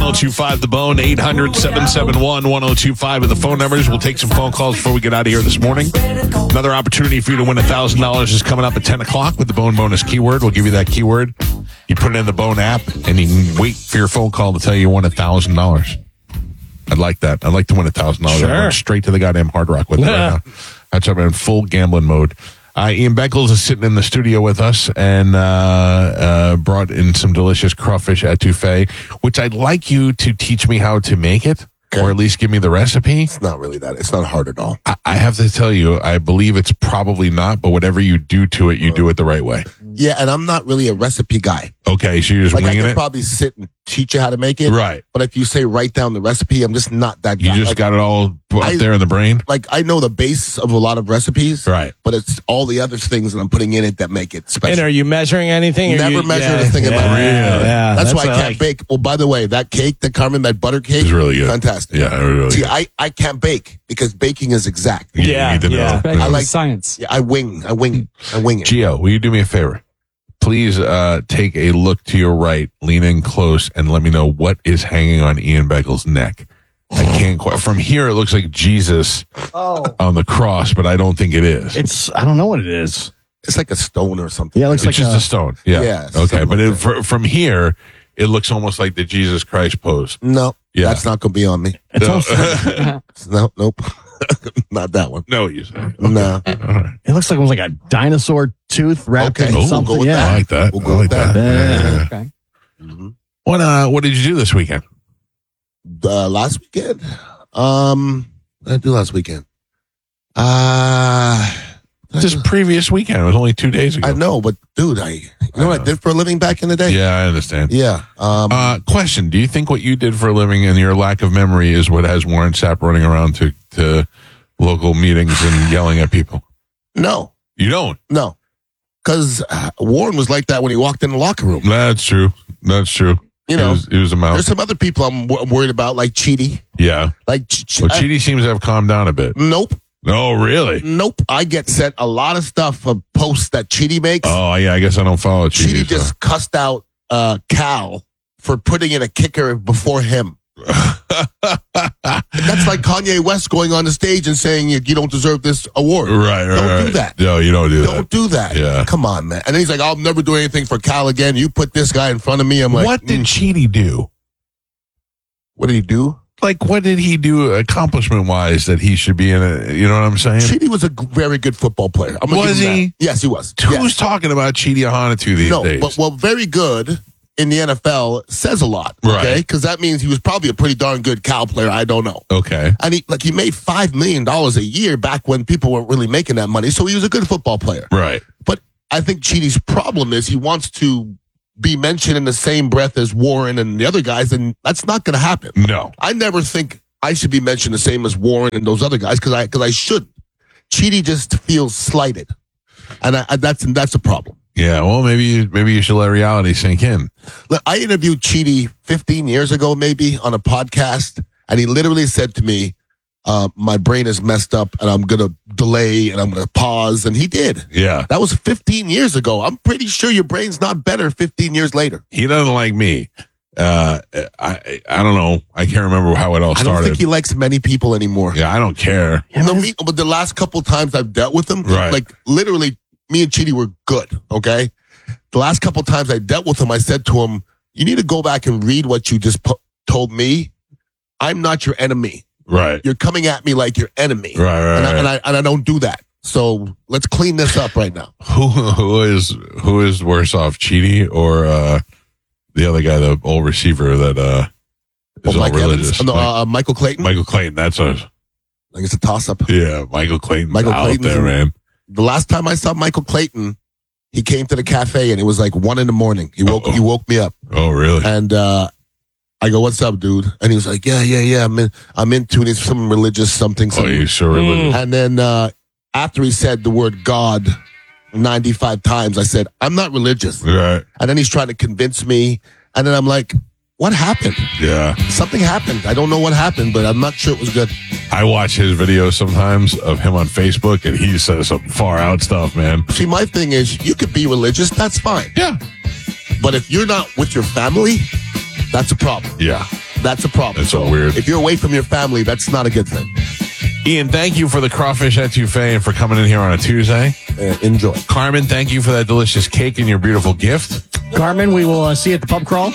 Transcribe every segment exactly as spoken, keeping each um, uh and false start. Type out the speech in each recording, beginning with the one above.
oh two five The Bone, eight hundred, seven seven one, one oh two five in the phone numbers. We'll take some phone calls before we get out of here this morning. Another opportunity for you to win one thousand dollars is coming up at ten o'clock with the Bone bonus keyword. We'll give you that keyword. You put it in the Bone app, and you can wait for your phone call to tell you you won one thousand dollars. I'd like that. I'd like to win one thousand dollars. Sure. I went straight to the goddamn Hard Rock with it right now. That's why I'm in full gambling mode. Uh, Ian Beckles is sitting in the studio with us and uh, uh, brought in some delicious crawfish etouffee, which I'd like you to teach me how to make it, okay, or at least give me the recipe. It's not really that. It's not hard at all. I, I have to tell you, I believe it's probably not, but whatever you do to it, you do it the right way. Yeah, and I'm not really a recipe guy. Okay, so you're just like winging I could it? probably sit and teach you how to make it. Right. But if you say write down the recipe, I'm just not that guy. You just like, got it all up I, there in the brain? Like, I know the base of a lot of recipes. Right. But it's all the other things that I'm putting in it that make it special. And are you measuring anything? Never you, measured yeah, a thing in yeah, my life. Yeah, yeah, that's, that's why I can't like, bake. Well, by the way, that cake that Carmen, that butter cake, is really good. Fantastic. Yeah, really See, good. I, I can't bake because baking is exact. You Yeah, need to know. yeah. Yeah. I like science. Yeah, I wing. I wing it. I wing it. Gio, will you do me a favor? Please uh, take a look to your right, lean in close, and let me know what is hanging on Ian Beckles' neck. I can't quite. From here, it looks like Jesus Oh. on the cross, but I don't think it is. It's, I don't know what it is. It's like a stone or something. Yeah, it looks It's like just a, a stone. Yeah. Yeah, Okay, something but like it, that. fr- from here, it looks almost like the Jesus Christ pose. No, Yeah. that's not going to be on me. it's No. almost, No, nope. Not that one. No, you say. Okay. No. All right. it looks like almost like a dinosaur tooth wrapped Okay, in we'll go something. with I yeah. like that. We'll I go like with that. Yeah. Okay. Mhm. What uh? What did you do this weekend? Uh, last weekend? Um, what did I do last weekend? Uh, This previous weekend. It was only two days ago. I know, but dude, I, you know what I did for a living back in the day? Yeah, I understand. Yeah. Um, Uh, question: do you think what you did for a living and your lack of memory is what has Warren Sapp running around to to local meetings and yelling at people? no, You don't. no. Cause uh, Warren was like that when he walked in the locker room. That's true. That's true. You he know, was, he was a there's mouse. some other people I'm, w- I'm worried about, like Chidi. Yeah. Like, Ch- Ch- Well, I- Chidi seems to have calmed down a bit. nope, Oh, really? nope. I get sent a lot of stuff of posts that Chidi makes. Oh, yeah. I guess I don't follow Chidi. Chidi so. just cussed out uh, Cal for putting in a kicker before him. That's like Kanye West going on the stage and saying you, you don't deserve this award. Right, right. Don't right. do that. No, you don't do Don't that. do that. Yeah. Come on, man. And then he's like, I'll never do anything for Cal again. You put this guy in front of me. I'm like, What did mm, Chidi do? what did he do? Like, what did he do accomplishment wise that he should be in a, you know what I'm saying? Chidi was a g- very good football player. I'm gonna Was give him he? that. Yes, he was. Who's Yes. talking about Chidi Ahanotu these No, days? but well, very good in the N F L says a lot. Okay, Right. because that means he was probably a pretty darn good Cal player. I don't know. okay. And he like he made five million dollars a year back when people weren't really making that money. So he was a good football player. Right. But I think Chidi's problem is he wants to be mentioned in the same breath as Warren and the other guys, and that's not going to happen. No. I never think I should be mentioned the same as Warren and those other guys because I because I shouldn't. Chidi just feels slighted, and I, I, that's that's a problem. Yeah, well, maybe you, maybe you should let reality sink in. Look, I interviewed Chidi fifteen years ago, maybe on a podcast, and he literally said to me, uh, "My brain is messed up, and I'm gonna delay, and I'm gonna pause," and he did. Yeah. That was fifteen years ago. I'm pretty sure your brain's not better fifteen years later. He doesn't like me. Uh, I I don't know. I can't remember how it all I don't started. think he likes many people anymore. yeah, I don't care. No, me, but the last couple times I've dealt with him, Right. like literally, me and Chidi were good. Okay, the last couple times I dealt with him, I said to him, "You need to go back and read what you just po- told me. I'm not your enemy. Right. You're coming at me like your enemy, Right, right, and, I, right. and I and I don't do that. So let's clean this up right now." Who who is who is worse off, Chidi or uh, the other guy, the old receiver that uh, is Well, all Mike religious? Evans, no, Mike- uh, Michael Clayton. Michael Clayton. That's a I think it's a toss up. yeah. Michael Clayton. Michael out Clayton's there, in- man. The last time I saw Michael Clayton, he came to the cafe and it was like one in the morning. He woke Uh-oh. he woke me up. Oh, really? And uh, I go, "What's up, dude?" And he was like, "Yeah, yeah, yeah. I'm in, I'm into it. It's some religious something." Oh, something. you so religious? And then uh, after he said the word God ninety-five times, I said, "I'm not religious." Right. And then he's trying to convince me. And then I'm like, "What happened? Yeah. Something happened. I don't know what happened, but I'm not sure it was good." I watch his videos sometimes of him on Facebook, and he says some far out stuff, man. See, my thing is, you could be religious. That's fine. Yeah. But if you're not with your family, that's a problem. Yeah. that's a problem. That's so weird. If you're away from your family, that's not a good thing. Ian, thank you for the crawfish etouffee and for coming in here on a Tuesday. Uh, enjoy. Carmen, thank you for that delicious cake and your beautiful gift. Carmen, we will uh, see you at the pub crawl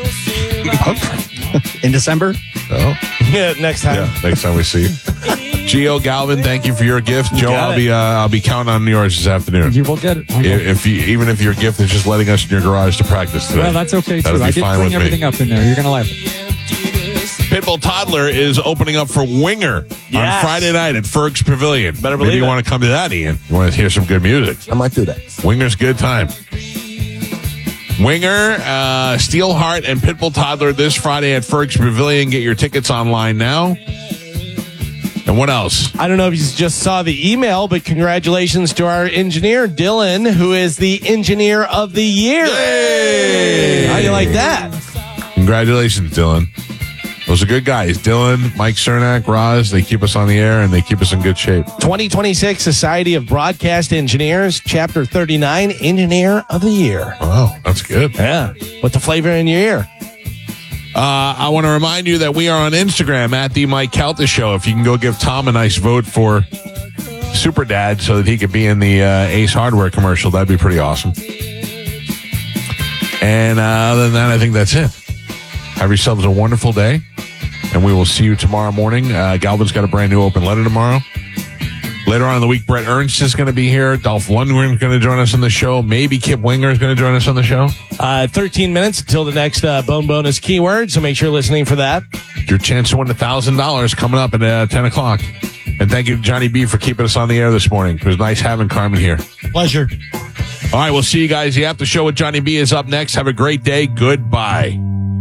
in December. Oh, Yeah, next time. yeah. Next time we see you. Gio Galvin, thank you for your gift. Joe, got I'll it. be uh, I'll be counting on yours this afternoon. You will get it. I will. If you, even if your gift is just letting us in your garage to practice today. Well, that's okay, That'll too. be I did fine bring with everything me. up in there. You're going to laugh. Pitbull Toddler is opening up for Winger on Yes. Friday night at Ferg's Pavilion. Better Maybe believe you it. want to come to that, Ian. You want to hear some good music. I might do that. Winger's good time. Winger, uh, Steelheart, and Pitbull Toddler this Friday at Ferg's Pavilion. Get your tickets online now. And what else? I don't know if you just saw the email, but congratulations to our engineer, Dylan, who is the Engineer of the Year. Hey! How do you like that? Congratulations, Dylan. Those are good guys. Dylan, Mike Cernak, Roz, they keep us on the air and they keep us in good shape. twenty twenty-six Society of Broadcast Engineers, Chapter thirty-nine, Engineer of the Year. Wow, that's good. Yeah. What's the flavor in your ear? Uh, I want to remind you that we are on Instagram at the Mike Calta Show. If you can go give Tom a nice vote for Super Dad so that he could be in the uh, Ace Hardware commercial, that'd be pretty awesome. And uh, other than that, I think that's it. Have yourselves a wonderful day, and we will see you tomorrow morning. Uh, Galvin's got a brand new open letter tomorrow. Later on in the week, Brett Ernst is going to be here. Dolph Lundgren is going to join us on the show. Maybe Kip Winger is going to join us on the show. Uh, thirteen minutes until the next uh, Bone Bonus keyword, so make sure you're listening for that. Your chance to win one thousand dollars coming up at uh, ten o'clock. And thank you to Johnny B for keeping us on the air this morning. It was nice having Carmen here. Pleasure. All right, we'll see you guys. The After Show with Johnny B is up next. Have a great day. Goodbye.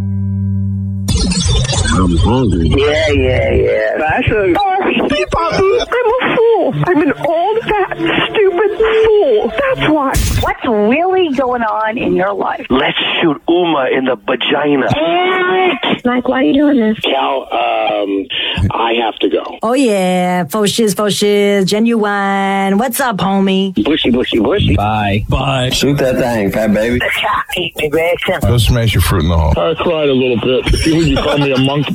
I'm hungry. Yeah, yeah, yeah. Actually, oh, Steve Bobby, I'm a fool. I'm an old, fat, stupid fool. That's why. What's really going on in your life? Let's shoot Uma in the vagina. Mike, why are you doing this? Cal, um, I have to go. Oh, yeah. Faux shiz, faux shiz, genuine. What's up, homie? Bushy, bushy, bushy. Bye. Bye. Shoot that thing, fat baby. Eat me, Grayson. Go smash your fruit in the hole. I cried a little bit. Even you call me a monkey.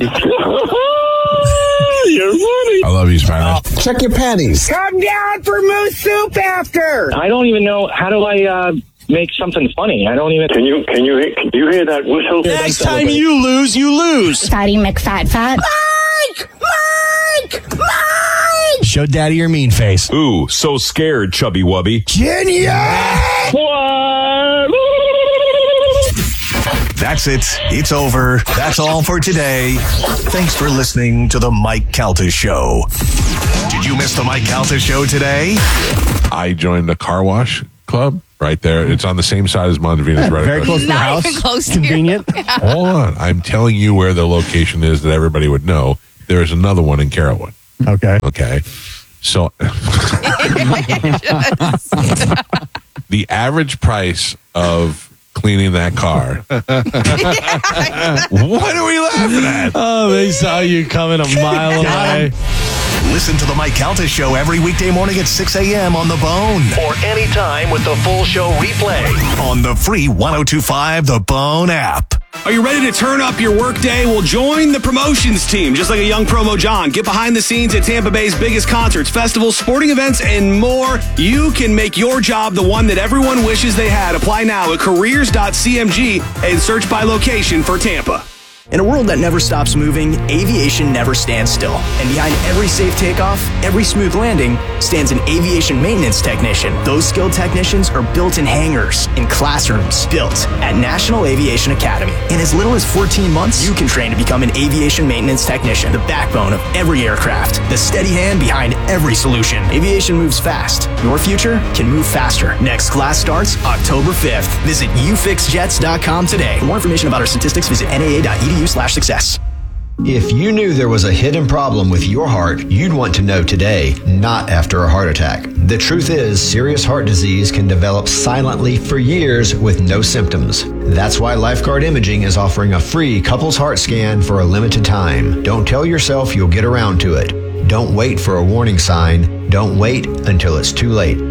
You're funny. I love you, Spanish. Check your panties. Come down for moose soup after. I don't even know how do I uh, make something funny. I don't even. Can you can you hear, can you hear that whistle? Next time you lose, you lose. Fatty McFat Fat. Mike! Mike! Mike! Show daddy your mean face. Ooh, so scared, chubby wubby. That's it. It's over. That's all for today. Thanks for listening to the Mike Calta Show. Did you miss the Mike Calta Show today? I joined the car wash club right there. It's on the same side as Mondavina's right Very across. close to the Not house. even close to Convenient. Hold on. I'm telling you where the location is that everybody would know. There is another one in Carrollwood. Okay. Okay. So the average price of cleaning that car. What are we laughing at? Oh, they saw you coming a mile away. Listen to the Mike Calta Show every weekday morning at six a.m. on The Bone. Or anytime with the full show replay on the free one oh two point five The Bone app. Are you ready to turn up your workday? Well, join the promotions team. Just like a young promo John, get behind the scenes at Tampa Bay's biggest concerts, festivals, sporting events, and more. You can make your job the one that everyone wishes they had. Apply now at careers dot c m g and search by location for Tampa. In a world that never stops moving, aviation never stands still. And behind every safe takeoff, every smooth landing, stands an aviation maintenance technician. Those skilled technicians are built in hangars, in classrooms, built at National Aviation Academy. In as little as fourteen months, you can train to become an aviation maintenance technician, the backbone of every aircraft, the steady hand behind every solution. Aviation moves fast. Your future can move faster. Next class starts October fifth. Visit u fix jets dot com today. For more information about our statistics, visit N A A dot E D U slash success. If you knew there was a hidden problem with your heart, you'd want to know today, not after a heart attack. The truth is, serious heart disease can develop silently for years with no symptoms. That's why Lifeguard Imaging is offering a free couples heart scan for a limited time. Don't tell yourself you'll get around to it. Don't wait for a warning sign. Don't wait until it's too late.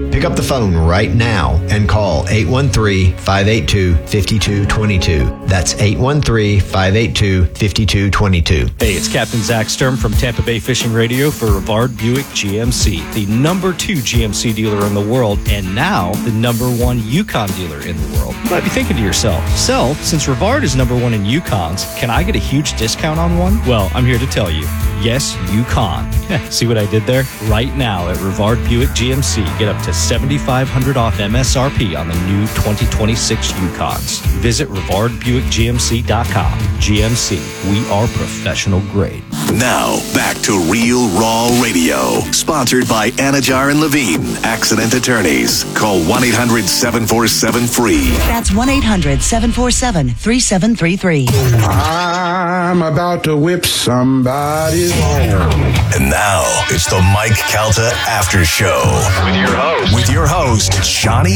Pick up the phone right now and call eight one three, five eight two, five two two two. That's eight one three, five eight two, five two two two. Hey, it's Captain Zach Sturm from Tampa Bay Fishing Radio for Rivard Buick G M C, the number two G M C dealer in the world, and now the number one Yukon dealer in the world. You might be thinking to yourself, so, since Rivard is number one in Yukons, can I get a huge discount on one? Well, I'm here to tell you, yes, you can. See what I did there? Right now at Rivard Buick G M C, get up to seventy-five hundred dollars off M S R P on the new twenty twenty-six Yukons. Visit Rivard Buick G M C dot com. G M C, we are professional grade. Now, back to Real Raw Radio. Sponsored by Anajar and Levine, Accident Attorneys. Call one eight hundred seven four seven free. That's one eight hundred seven four seven three seven three three. I'm about to whip somebody's ass. And now, it's the Mike Calta After Show. With your host. With your host, Johnny